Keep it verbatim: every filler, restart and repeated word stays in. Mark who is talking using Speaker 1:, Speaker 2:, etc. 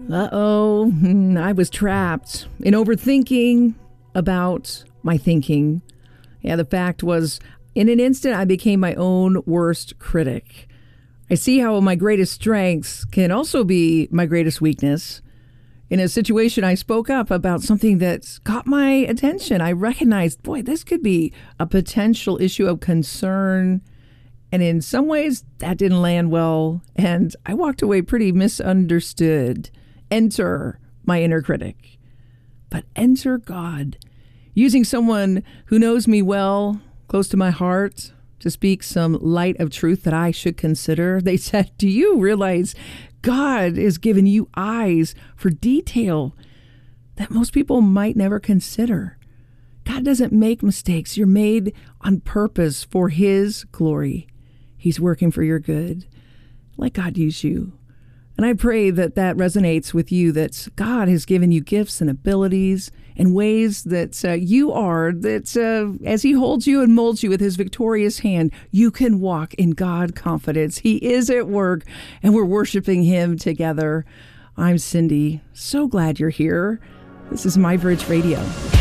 Speaker 1: Uh-oh, I was trapped in overthinking about my thinking. Yeah, the fact was, in an instant, I became my own worst critic. I see how my greatest strengths can also be my greatest weakness. In a situation, I spoke up about something that caught my attention. I recognized, boy, this could be a potential issue of concern. And in some ways, that didn't land well. And I walked away pretty misunderstood. Enter my inner critic. But enter God, using someone who knows me well, close to my heart, to speak some light of truth that I should consider. They said, do you realize God has given you eyes for detail that most people might never consider? God doesn't make mistakes. You're made on purpose for His glory. He's working for your good. Let God use you. And I pray that that resonates with you, that God has given you gifts and abilities and ways that uh, you are, that uh, as He holds you and molds you with His victorious hand, you can walk in God confidence. He is at work, and we're worshiping Him together. I'm Cindy. So glad you're here. This is My Bridge Radio.